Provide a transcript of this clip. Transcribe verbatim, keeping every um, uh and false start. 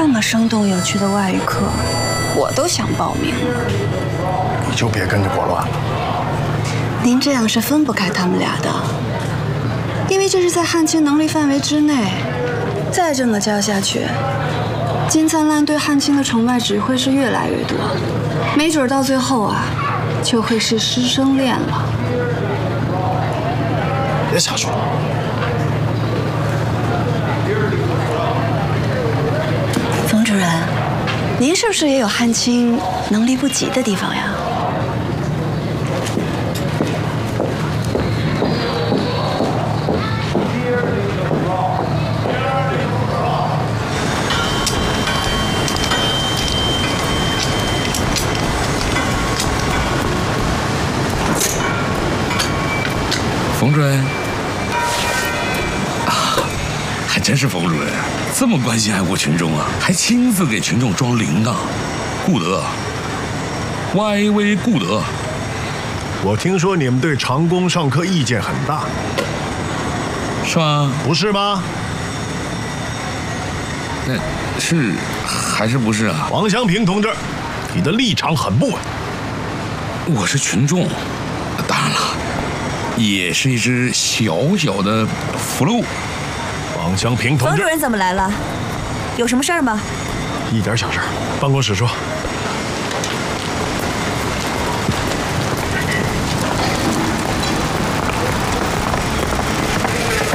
这么生动有趣的外语课，我都想报名了。 你就别跟着裹乱了。 您这样是分不开他们俩的，因为这是在汉卿能力范围之内。再这么教下去，金灿烂对汉卿的崇拜只会是越来越多，没准到最后啊，就会是师生恋了。 别瞎说。 冯主任，您是不是也有汉卿能力不及的地方呀？ 冯主任，啊，还真是冯主任，这么关心爱国群众啊，还亲自给群众装铃铛，顾德，歪威顾德。 我听说你们对长工上课意见很大， 是吗？ 不是吗？ 那是还是不是啊？ 王祥平同志，你的立场很不稳。 我是群众，当然了。也是一只小小的福禄。 王祥平同志， 冯主任怎么来了？有什么事儿吗？ 一点小事，办公室说。